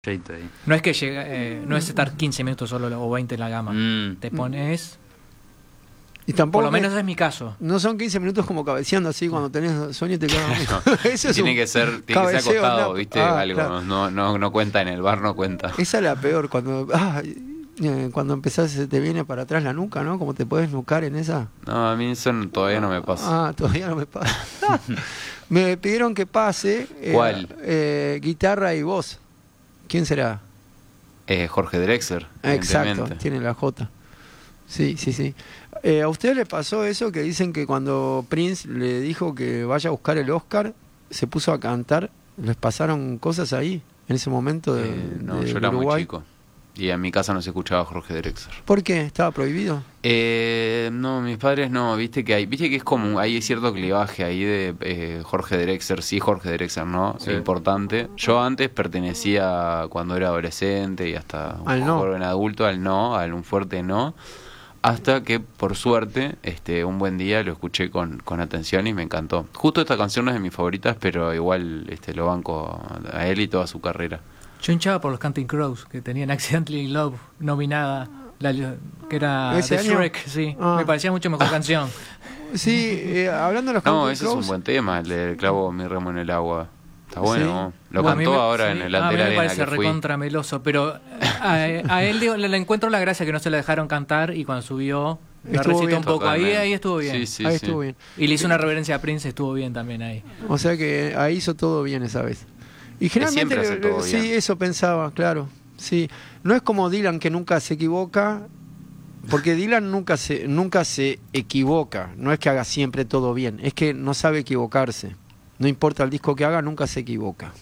Ahí. No es que no es estar 15 minutos solo o 20 en la gama. Te pones... Y tampoco por lo menos es mi caso. No son 15 minutos como cabeceando así cuando tenés sueño y te quedas. Eso es tiene que ser acostado, ¿viste? Algo. Claro. No cuenta en el bar, no cuenta. Esa es la peor, cuando empezás te viene para atrás la nuca, ¿no? Como te puedes nucar en esa. No, a mí eso todavía no me pasa. Todavía no me pasa. Me pidieron que pase. ¿Cuál? Guitarra y voz. ¿Quién será? Jorge Drexler. Exacto, tiene la J. Sí. ¿A usted le pasó eso que dicen que cuando Prince le dijo que vaya a buscar el Oscar, se puso a cantar? ¿Les pasaron cosas ahí, en ese momento de yo era muy chico. Y en mi casa no se escuchaba Jorge Drexler. ¿Por qué? ¿Estaba prohibido? No, mis padres no. Viste que es como hay cierto clivaje ahí de Jorge Drexler, sí, Jorge Drexler, ¿no? Sí. Importante. Yo antes pertenecía, cuando era adolescente y hasta un joven adulto, al un fuerte no. Hasta que, por suerte, un buen día lo escuché con atención y me encantó. Justo esta canción no es de mis favoritas, pero igual lo banco a él y toda su carrera. Yo hinchaba por los Counting Crows, que tenían Accidentally in Love nominada, que era de Shrek, sí. Me parecía mucho mejor canción. Sí, hablando de los Counting Crows... No, ese es un buen tema, el del clavo mi remo en el agua. Está bueno, ¿sí? Lo cantó ahora en el Antel Arena. A mí me parece recontra meloso, pero a él le encuentro la gracia que no se la dejaron cantar y cuando subió la recitó un poco. Ahí estuvo bien. Sí, estuvo bien. Y le hizo una reverencia a Prince, estuvo bien también ahí. O sea que ahí hizo todo bien esa vez. Y generalmente sí, eso pensaba, claro. Sí, no es como Dylan, que nunca se equivoca, porque Dylan nunca se equivoca. No es que haga siempre todo bien, es que no sabe equivocarse. No importa el disco que haga, nunca se equivoca.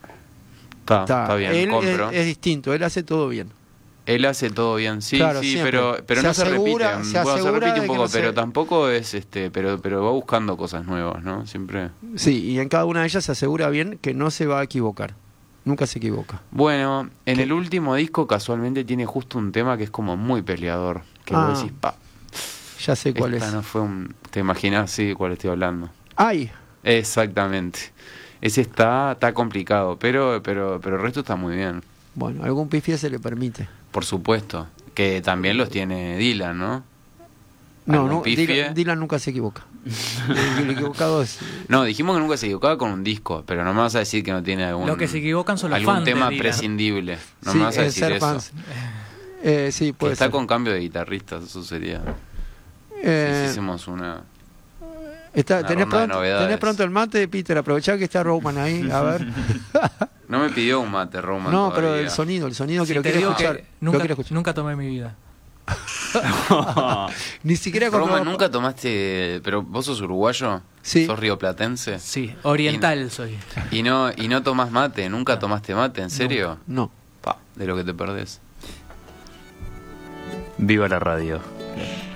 Está bien, él es distinto, él hace todo bien. Él hace todo bien, sí, claro, sí, pero no se repite. Se repite un poco, pero tampoco es pero va buscando cosas nuevas, ¿no? Siempre. Sí, y en cada una de ellas se asegura bien que no se va a equivocar. Nunca se equivoca. Bueno, en el último disco casualmente tiene justo un tema que es como muy peleador, que vos decís, ya sé cuál es. No fue te imaginás, sí, de cuál estoy hablando. ¡Ay! Exactamente. Ese está complicado, pero el resto está muy bien. Bueno, algún pifie se le permite. Por supuesto, que también los tiene Dylan, ¿no? No, Dylan nunca se equivoca. El equivocado es... No, dijimos que nunca se equivocaba con un disco, pero no me vas a decir que no tiene lo que se equivocan son los algún fans tema de prescindible. No me vas a decir eso. Sí, puede está ser. con cambio de guitarristas, eso sería. Si hicimos una ¿Tenés pronto el mate, Peter? Aprovechá que está Roman ahí, a ver. No me pidió un mate, Roman. No, todavía. Pero el sonido que lo quiero escuchar. Nunca tomé en mi vida. Ni siquiera Roman, ¿nunca tomaste? Pero vos sos uruguayo, sí. ¿Sos rioplatense? Sí, oriental soy. ¿Y no tomás mate? ¿Nunca tomaste mate? ¿En serio? No. De lo que te perdés. Viva la radio.